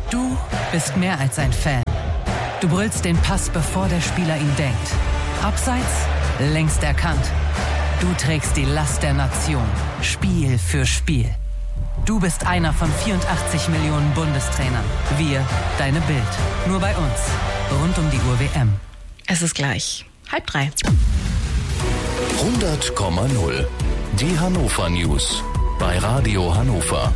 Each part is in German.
Du bist mehr als ein Fan. Du brüllst den Pass, bevor der Spieler ihn denkt. Abseits, längst erkannt. Du trägst die Last der Nation, Spiel für Spiel. Du bist einer von 84 Millionen Bundestrainern. Wir, deine Bild. Nur bei uns. Rund um die Uhr WM. Es ist gleich 2:30. 100,0. Die Hannover News. Bei Radio Hannover.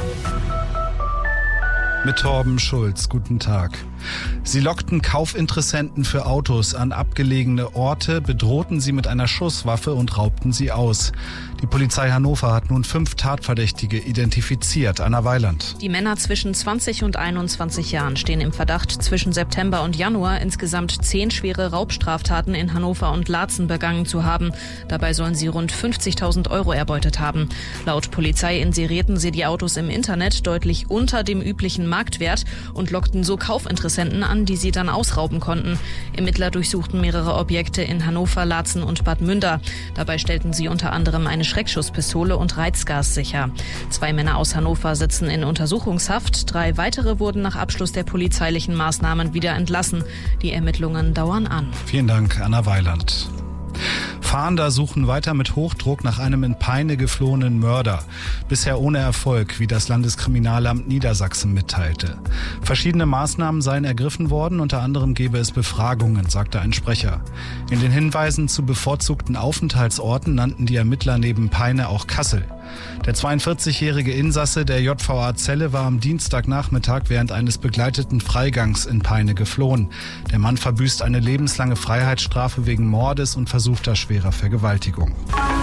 Mit Torben Schulz, guten Tag. Sie lockten Kaufinteressenten für Autos an abgelegene Orte, bedrohten sie mit einer Schusswaffe und raubten sie aus. Die Polizei Hannover hat nun 5 Tatverdächtige identifiziert. Anna Weiland. Die Männer zwischen 20 und 21 Jahren stehen im Verdacht, zwischen September und Januar insgesamt 10 schwere Raubstraftaten in Hannover und Laatzen begangen zu haben. Dabei sollen sie rund 50.000 € erbeutet haben. Laut Polizei inserierten sie die Autos im Internet deutlich unter dem üblichen Marktwert und lockten so Kaufinteressenten an, die sie dann ausrauben konnten. Ermittler durchsuchten mehrere Objekte in Hannover, Laatzen und Bad Münder. Dabei stellten sie unter anderem eine Schreckschusspistole und Reizgas sicher. 2 Männer aus Hannover sitzen in Untersuchungshaft. 3 weitere wurden nach Abschluss der polizeilichen Maßnahmen wieder entlassen. Die Ermittlungen dauern an. Vielen Dank, Anna Weiland. Fahnder suchen weiter mit Hochdruck nach einem in Peine geflohenen Mörder. Bisher ohne Erfolg, wie das Landeskriminalamt Niedersachsen mitteilte. Verschiedene Maßnahmen seien ergriffen worden, unter anderem gebe es Befragungen, sagte ein Sprecher. In den Hinweisen zu bevorzugten Aufenthaltsorten nannten die Ermittler neben Peine auch Kassel. Der 42-jährige Insasse der JVA Celle war am Dienstagnachmittag während eines begleiteten Freigangs in Peine geflohen. Der Mann verbüßt eine lebenslange Freiheitsstrafe wegen Mordes und versuchter schwerer Vergewaltigung.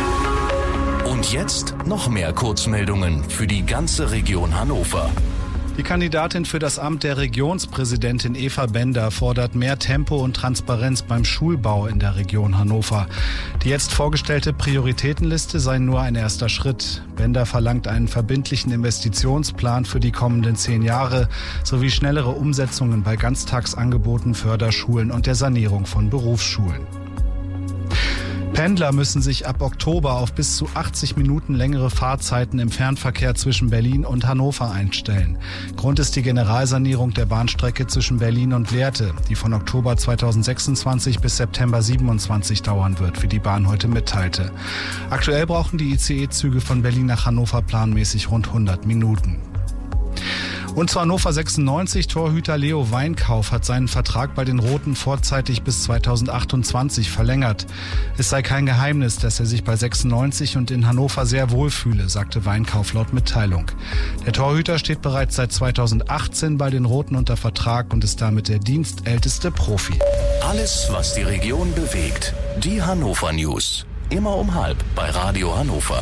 Und jetzt noch mehr Kurzmeldungen für die ganze Region Hannover. Die Kandidatin für das Amt der Regionspräsidentin Eva Bender fordert mehr Tempo und Transparenz beim Schulbau in der Region Hannover. Die jetzt vorgestellte Prioritätenliste sei nur ein erster Schritt. Bender verlangt einen verbindlichen Investitionsplan für die kommenden 10 Jahre sowie schnellere Umsetzungen bei Ganztagsangeboten, Förderschulen und der Sanierung von Berufsschulen. Pendler müssen sich ab Oktober auf bis zu 80 Minuten längere Fahrzeiten im Fernverkehr zwischen Berlin und Hannover einstellen. Grund ist die Generalsanierung der Bahnstrecke zwischen Berlin und Lehrte, die von Oktober 2026 bis September 27 dauern wird, wie die Bahn heute mitteilte. Aktuell brauchen die ICE-Züge von Berlin nach Hannover planmäßig rund 100 Minuten. Und zu Hannover 96, Torhüter Leo Weinkauf hat seinen Vertrag bei den Roten vorzeitig bis 2028 verlängert. Es sei kein Geheimnis, dass er sich bei 96 und in Hannover sehr wohlfühle, sagte Weinkauf laut Mitteilung. Der Torhüter steht bereits seit 2018 bei den Roten unter Vertrag und ist damit der dienstälteste Profi. Alles, was die Region bewegt. Die Hannover News. Immer um 12:30 bei Radio Hannover.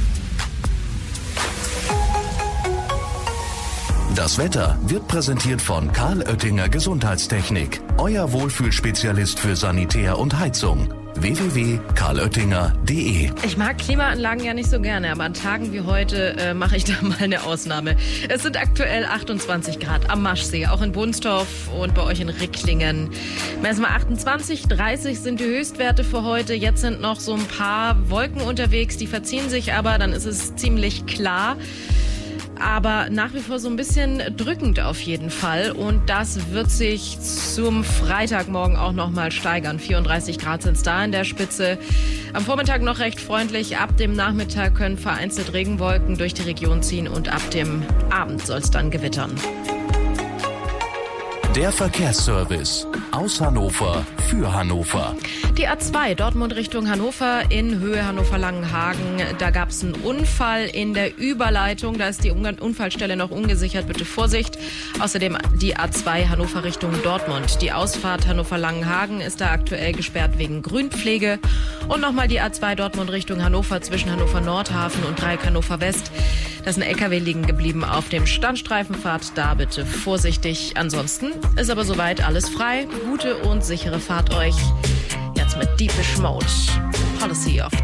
Das Wetter wird präsentiert von Karl Oettinger Gesundheitstechnik. Euer Wohlfühlspezialist für Sanitär und Heizung. www.karloettinger.de. Ich mag Klimaanlagen ja nicht so gerne, aber an Tagen wie heute mache ich da mal eine Ausnahme. Es sind aktuell 28 Grad am Maschsee, auch in Bunstorf und bei euch in Ricklingen. Messen wir 28, 30 sind die Höchstwerte für heute. Jetzt sind noch so ein paar Wolken unterwegs, die verziehen sich aber, dann ist es ziemlich klar. Aber nach wie vor so ein bisschen drückend auf jeden Fall. Und das wird sich zum Freitagmorgen auch noch mal steigern. 34 Grad sind es da in der Spitze. Am Vormittag noch recht freundlich. Ab dem Nachmittag können vereinzelt Regenwolken durch die Region ziehen. Und ab dem Abend soll es dann gewittern. Der Verkehrsservice aus Hannover für Hannover. Die A2 Dortmund Richtung Hannover in Höhe Hannover-Langenhagen. Da gab es einen Unfall in der Überleitung. Da ist die Unfallstelle noch ungesichert. Bitte Vorsicht. Außerdem die A2 Hannover Richtung Dortmund. Die Ausfahrt Hannover-Langenhagen ist da aktuell gesperrt wegen Grünpflege. Und nochmal die A2 Dortmund Richtung Hannover zwischen Hannover Nordhafen und Dreieck Hannover West. Da ist ein LKW liegen geblieben auf dem Standstreifenfahrt. Da bitte vorsichtig. Ansonsten ist aber soweit alles frei. Gute und sichere Fahrt euch. Jetzt mit Deepish Mode. Policy of